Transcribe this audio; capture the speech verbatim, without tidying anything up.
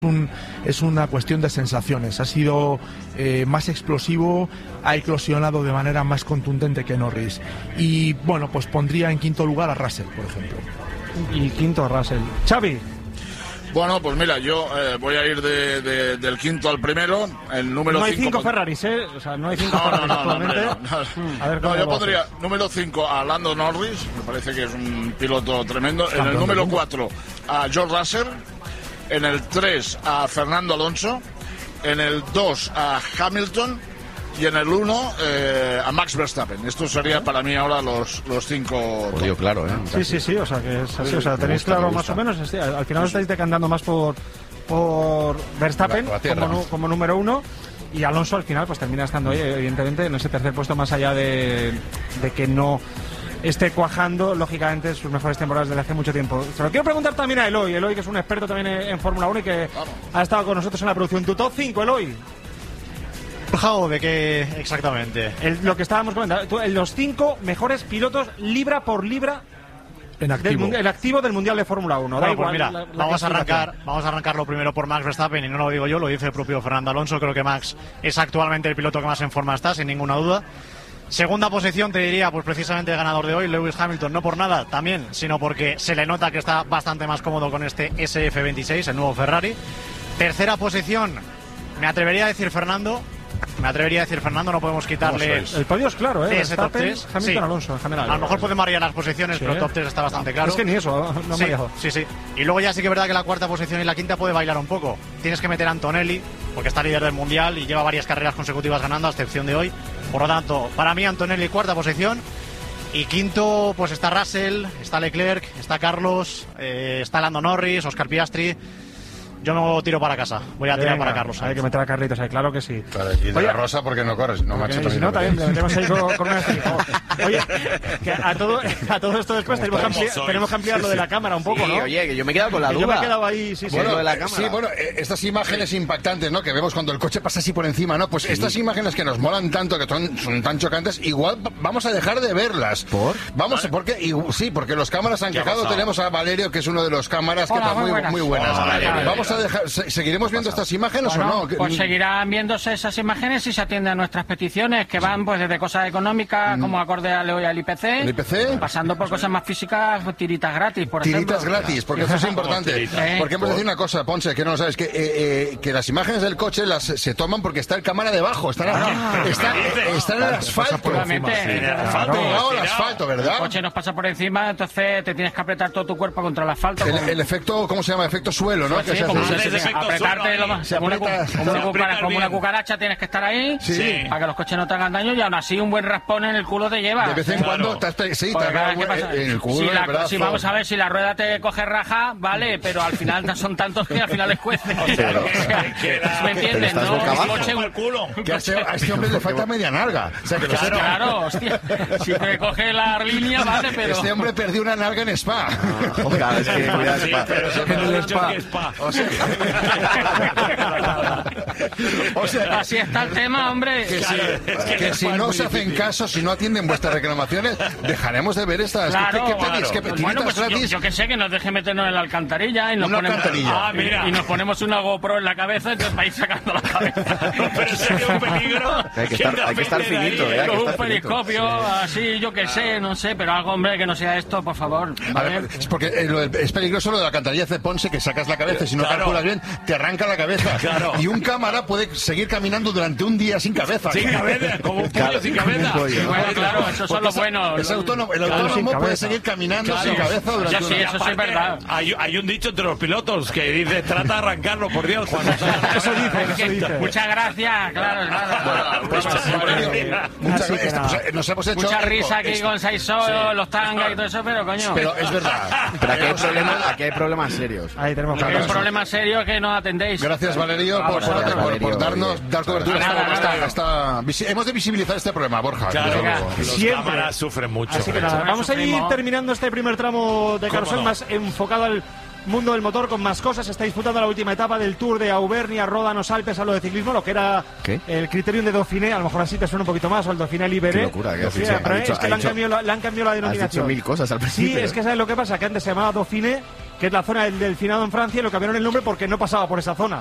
Un, es una cuestión de sensaciones. Ha sido eh, más explosivo, ha eclosionado de manera más contundente que Norris. Y bueno, pues pondría en quinto lugar a Russell, por ejemplo. Y quinto a Russell. Xavi. Bueno, pues mira, yo eh, voy a ir de, de, del quinto al primero. El número no hay cinco, cinco pon... Ferraris, ¿eh? O sea, no hay cinco no, Ferraris no, no, actualmente. No, no, no. A ver, no yo pondría haces? número cinco a Lando Norris, me parece que es un piloto tremendo. En el número cuatro a George Russell. En el tres a Fernando Alonso, en el dos a Hamilton y en el uno eh, a Max Verstappen. Esto sería para mí ahora los, los cinco. Jodido, claro, ¿eh? Sí, sí, sí, o sea, que es así, o sea, tenéis gusta, claro más o menos. Sí, al final estáis decantando más por, por Verstappen la, la como, como número uno. Y Alonso al final pues termina estando ahí, evidentemente, en ese tercer puesto, más allá de, de que no esté cuajando, lógicamente, sus mejores temporadas desde hace mucho tiempo. Se lo quiero preguntar también a Eloy, Eloy que es un experto también en, en Fórmula uno y que Vamos. ha estado con nosotros en la producción. Tu top cinco, Eloy. ¿De qué exactamente? El, lo que estábamos comentando, tú, los cinco mejores pilotos libra por libra en activo. Del, el activo del Mundial de Fórmula uno. Bueno, da igual, pues mira, la, la vamos, a arrancar, vamos a arrancarlo primero por Max Verstappen, y no lo digo yo, lo dice el propio Fernando Alonso. Creo que Max es actualmente el piloto que más en forma está, sin ninguna duda. Segunda posición, te diría, pues precisamente el ganador de hoy, Lewis Hamilton, no por nada también, sino porque se le nota que está bastante más cómodo con este S F veintiséis, el nuevo Ferrari. Tercera posición, me atrevería a decir Fernando, me atrevería a decir Fernando, no podemos quitarle... El podio es claro, ¿eh? Ese top tres. Hamilton, sí. Alonso, en general. A lo mejor podemos variar las posiciones, sí, pero el top tres está bastante claro. Es que ni eso, no sí, me dejo. Sí, sí. Y luego ya sí que es verdad que la cuarta posición y la quinta puede bailar un poco. Tienes que meter a Antonelli, porque está líder del Mundial y lleva varias carreras consecutivas ganando, a excepción de hoy. Por lo tanto, para mí Antonelli cuarta posición. Y quinto, pues está Russell, está Leclerc, está Carlos, eh, está Lando Norris, Oscar Piastri. Yo me tiro para casa, voy a tirar Venga, para Carlos. Hay que meter a Carlitos ahí, claro que sí. Claro, y de Oye, la Rosa, porque no corres, no macho. Si no, también le metemos ahí con, con una estrella. Oye, que a todo, a todo esto después tenemos que, ampliar, tenemos que ampliar lo de la cámara un poco, sí, ¿no? Oye, que yo me he quedado con la que duda. Yo me he quedado ahí, sí, sí. Bueno, lo de la cámara. Sí, bueno, eh, estas imágenes sí. impactantes, ¿no? Que vemos cuando el coche pasa así por encima, ¿no? Pues sí. estas imágenes que nos molan tanto, que son, son tan chocantes, igual vamos a dejar de verlas. ¿Por? Vamos, ¿Vale? porque y, sí, porque los cámaras han quejado. Tenemos a Valerio, que es uno de los cámaras Hola, que está muy muy buenas. muy buenas. Hola, Valerio. Vamos a dejar, se, ¿seguiremos viendo estas imágenes bueno, o no? Pues seguirán viéndose esas imágenes si se atienden a nuestras peticiones, que van pues desde cosas económicas, mm. como acorde a hoy al I P C, ¿El I P C? pasando por cosas más físicas, tiritas gratis, por tiritas ejemplo. gratis, porque eso es importante. ¿Eh? Porque hemos de decir una cosa, Ponce, que no lo sabes, que, eh, eh, que las imágenes del coche las se toman porque está el cámara debajo, están, ah, están, están en el asfalto. Pegado al asfalto, ¿verdad? El coche nos pasa por encima, entonces te tienes que apretar todo tu cuerpo contra el asfalto. El, con... el efecto, ¿cómo se llama? Efecto suelo, ¿no? Sí, que se como, hace, sí, sí, sí, apretarte lo más. Como, una, como, una cucara, como una cucaracha tienes que estar ahí sí. para que los coches no te hagan daño, y aún así un buen raspón en el culo te lleva. De vez en claro. cuando te, sí, te haga en el culo. Si, la, brazo. si vamos a ver si la rueda te coge raja, vale, pero al final son tantos que al final les cueste. Pero, ¿me entiendes? No, un coche el culo. Que a este, a este hombre le falta media nalga. O sea, que claro, claro, hostia. Si te coge la línea, vale, pero... Este hombre perdió una nalga en Spa. Ah, ojalá, es que cuidado, sí, Spa. pero eso en el Spa. Spa. O sea, o sea, así está el tema, hombre. Que, claro, si, es que que si no se hacen caso, si no atienden vuestras reclamaciones, dejaremos de ver estas. Claro, ¿Qué, qué pedís? claro. ¿Qué pedís? Bueno, pues yo, yo que sé, que nos deje meternos en la alcantarilla y nos, una ponemos, alcantarilla. Ah, mira. y nos ponemos una GoPro en la cabeza y te vais sacando la cabeza. Pero sería un peligro. Hay que estar, hay que estar finito, ¿eh? Con un periscopio, así, yo que sé, no sé, pero algo, hombre, que no sea esto, por favor. A ver, es porque eh, lo, es peligroso lo de la alcantarilla de Ponce, que sacas la cabeza y si no claro. calculas bien, te arranca la cabeza. Claro. Y un cámara puede seguir caminando durante un día sin cabeza. Sin cabeza, como un pollo sin cabeza. Sí, bueno, claro, esos son los buenos. Es autónomo, el claro, autónomo puede seguir caminando claro. sin cabeza durante sí, un día. eso sí es verdad. Hay, hay un dicho entre los pilotos que dice, trata de arrancarlo, por Dios. Cuando eso dice, eso dice. Muchas gracias, claro, claro. Pues, muchas gracias. Nos hemos hecho mucha risa aquí con Saisó, sí. los tangas y todo eso, pero coño. Pero es verdad. Pero aquí hay problemas, aquí hay problemas serios. Ahí tenemos hay un problema serio que no atendéis. Gracias, Valerio, por, por, por, por, por darnos dar cobertura. Nada, esta, nada. Esta, esta, hemos de visibilizar este problema, Borja. Claro, los siempre. cámaras sufren mucho. Así que nada, vamos a ir terminando este primer tramo de Carrusel no? más enfocado al mundo del motor, con más cosas. Está disputando la última etapa del Tour de Auvernia, Ródanos, Alpes, a lo de ciclismo, lo que era ¿Qué? el Criterium de Dauphiné. A lo mejor así te suena un poquito más, o el Dauphiné Libéré. Qué locura, que has dicho, es dicho, que le han, cambiado, le han cambiado la denominación. Has dicho mil cosas al principio. Sí, es que sabes lo que pasa, que antes se llamaba Dauphiné que es la zona del delfinado en Francia, y lo cambiaron el nombre porque no pasaba por esa zona.